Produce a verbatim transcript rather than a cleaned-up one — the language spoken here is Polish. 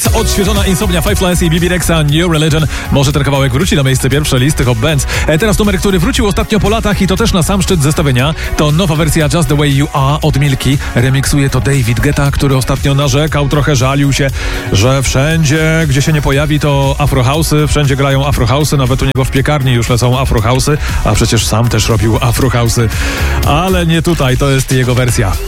odświeżona Insomnia, Five Lines i B B Rexa New Religion. Może ten kawałek wróci na miejsce pierwsze listy Hot Bands. E, teraz numer, który wrócił ostatnio po latach i to też na sam szczyt zestawienia. To nowa wersja Just The Way You Are od Milki. Remiksuje to David Guetta, który ostatnio narzekał, trochę żalił się, że wszędzie, gdzie się nie pojawi, to afrohausy, wszędzie grają afrohausy, nawet u niego w piekarni już lecą afrohausy, a przecież sam też robił afrohausy. Ale nie tutaj, to jest jego wersja.